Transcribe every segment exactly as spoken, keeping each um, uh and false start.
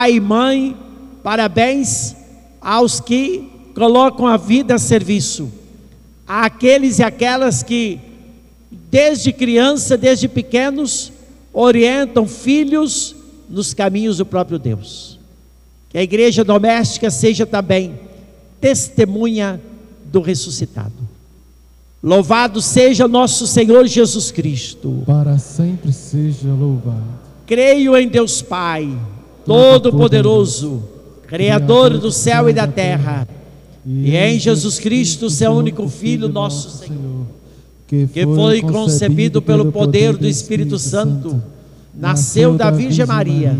e mãe, parabéns aos que colocam a vida a serviço, àqueles e aquelas que desde criança, desde pequenos, orientam filhos nos caminhos do próprio Deus. Que a igreja doméstica seja também testemunha do ressuscitado. Louvado seja nosso Senhor Jesus Cristo. Para sempre seja louvado. Creio em Deus Pai, Todo-Poderoso, Criador do céu e da terra, e em Jesus Cristo, seu único Filho, nosso Senhor, que foi concebido pelo poder do Espírito Santo, nasceu da Virgem Maria,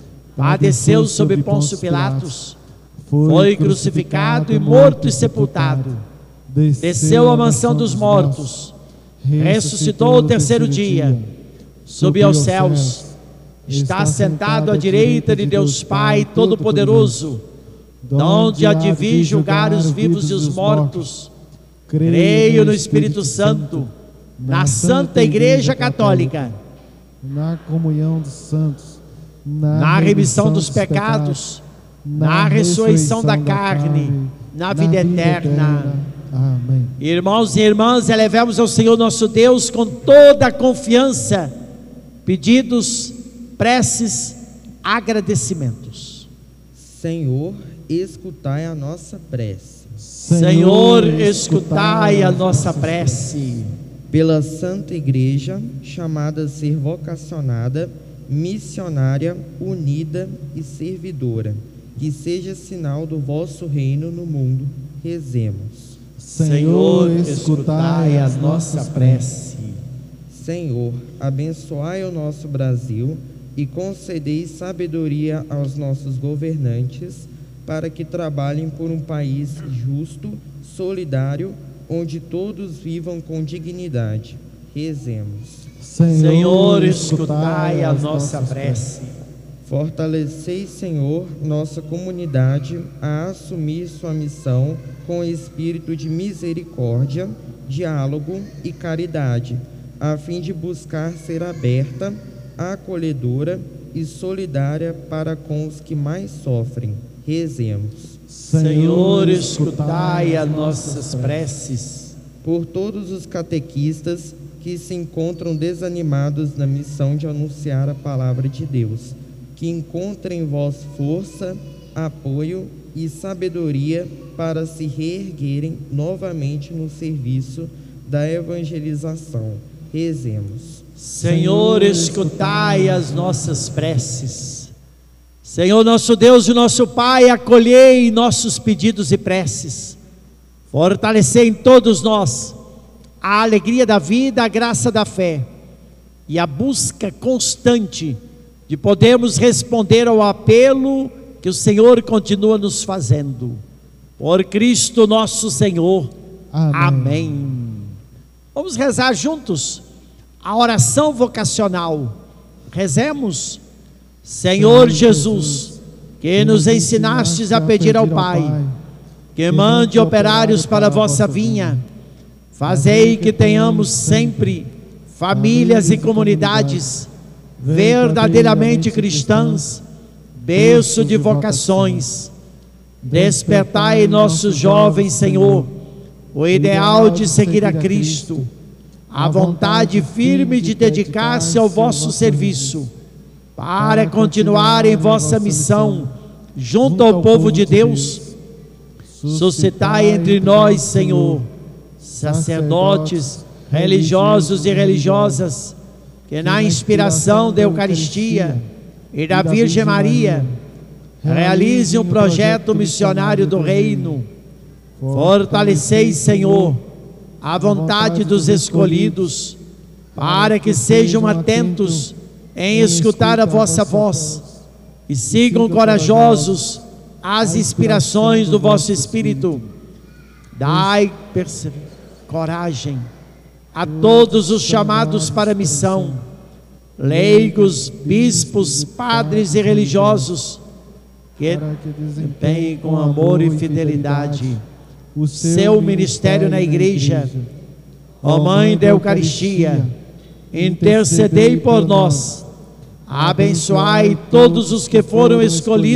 padeceu sob Pôncio Pilatos, foi crucificado e morto e sepultado, desceu à mansão dos mortos, ressuscitou ao terceiro dia, subiu aos céus, está sentado à direita de Deus Pai Todo-Poderoso, donde há de vir julgar os vivos e os mortos. Creio no Espírito Santo, na Santa Igreja Católica, na comunhão dos santos, na remissão dos pecados, na ressurreição da carne, na vida eterna. Amém. Irmãos e irmãs, elevemos ao Senhor nosso Deus com toda a confiança pedidos, preces, agradecimentos. Senhor, escutai a nossa prece. Senhor, escutai a nossa prece. Pela Santa Igreja, chamada a ser vocacionada, missionária, unida e servidora, que seja sinal do vosso reino no mundo, rezemos. Senhor, escutai a nossa prece. Senhor, abençoai o nosso Brasil e concedei sabedoria aos nossos governantes, para que trabalhem por um país justo, solidário, onde todos vivam com dignidade. Rezemos. Senhor, escutai a nossa prece. Fortalecei, Senhor, nossa comunidade a assumir sua missão com espírito de misericórdia, diálogo e caridade, a fim de buscar ser aberta, acolhedora e solidária para com os que mais sofrem. Rezemos. Senhor, escutai as nossas preces. Por todos os catequistas que se encontram desanimados na missão de anunciar a palavra de Deus, que encontrem em vós força, apoio e sabedoria para se reerguerem novamente no serviço da evangelização. Rezemos. Senhor, escutai as nossas preces. Senhor, nosso Deus e nosso Pai, acolhei nossos pedidos e preces. Fortalecei em todos nós a alegria da vida, a graça da fé e a busca constante de podermos responder ao apelo que o Senhor continua nos fazendo. Por Cristo nosso Senhor. Amém. Amém. Vamos rezar juntos a oração vocacional. Rezemos. Senhor Jesus, que nos ensinastes a pedir ao Pai, que mande operários para a vossa vinha, fazei que tenhamos sempre famílias e comunidades verdadeiramente cristãs, berço de vocações. Despertai em nossos jovens, Senhor, o ideal de seguir a Cristo, a vontade firme de dedicar-se ao vosso serviço, para continuar em vossa missão junto ao povo de Deus. Suscitai entre nós, Senhor, sacerdotes, religiosos e religiosas, que na inspiração da Eucaristia e da Virgem Maria realizem um projeto missionário do reino. Fortalecei, Senhor, a vontade dos escolhidos, para que sejam atentos em escutar a vossa voz e sigam corajosos as inspirações do vosso Espírito. Dai coragem a todos os chamados para a missão, leigos, bispos, padres e religiosos, que desempenhem com amor e fidelidade o seu ministério na igreja. Ó Mãe da Eucaristia, intercedei por nós. Abençoai todos os que foram escolhidos